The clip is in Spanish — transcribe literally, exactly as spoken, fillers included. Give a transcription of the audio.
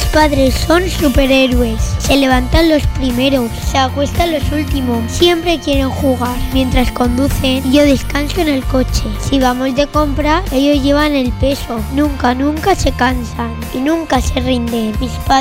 padres son superhéroes. Se levantan los primeros, se acuestan los últimos. Siempre quieren jugar mientras conducen y yo descanso en el coche. Si vamos de compra, ellos llevan el peso. Nunca, nunca se cansan y nunca se rinden. Mis padres